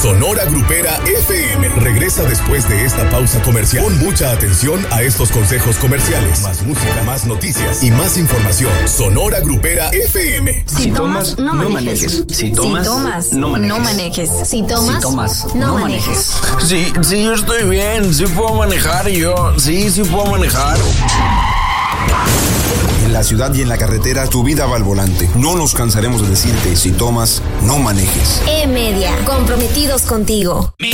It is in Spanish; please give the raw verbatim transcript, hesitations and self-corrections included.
Sonora Grupera F M regresa después de esta pausa comercial. Pon mucha atención a estos consejos comerciales. Más música, más noticias y más información. Sonora Grupera F M. Si, si tomas, no manejes. No manejes. Si tomas, si tomas no manejes. No manejes. Si tomas, si tomas no, no manejes. manejes. Sí, sí, yo estoy bien. Sí puedo manejar y yo. Sí, sí puedo manejar. En la ciudad y en la carretera, tu vida va al volante. No nos cansaremos de decirte, si tomas, no manejes. E-Media, comprometidos contigo.